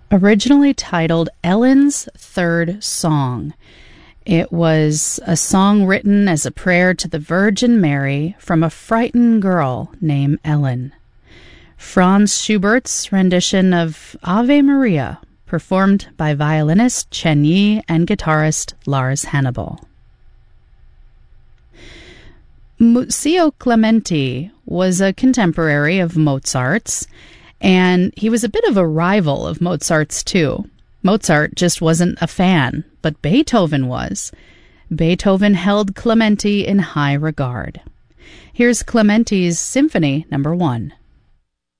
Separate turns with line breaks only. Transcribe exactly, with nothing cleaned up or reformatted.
Originally titled Ellen's Third Song. It was a song written as a prayer to the Virgin Mary from a frightened girl named Ellen. Franz Schubert's rendition of Ave Maria, performed by violinist Chen Yi and guitarist Lars Hannibal. Muzio Clementi was a contemporary of Mozart's, and he was a bit of a rival of Mozart's too. Mozart just wasn't a fan, but Beethoven was. Beethoven held Clementi in high regard. Here's Clementi's Symphony Number One.